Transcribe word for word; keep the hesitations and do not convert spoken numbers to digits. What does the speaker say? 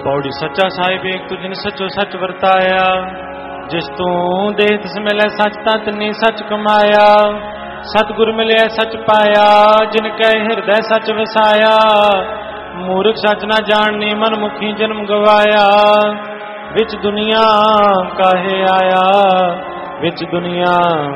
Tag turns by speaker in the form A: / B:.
A: पौड़ी सच्चा साहिब एक तू जिन सचो सच वरताया, जिस तू देह तिस मिले सच तत नी सच कमाया। सतगुर मिले सच पाया, जिन कै हृदय सच वसाया। मूर्ख सच ना जाननी मन मुखी जन्म गवाया। विच दुनिया काहे आया, विच दुनिया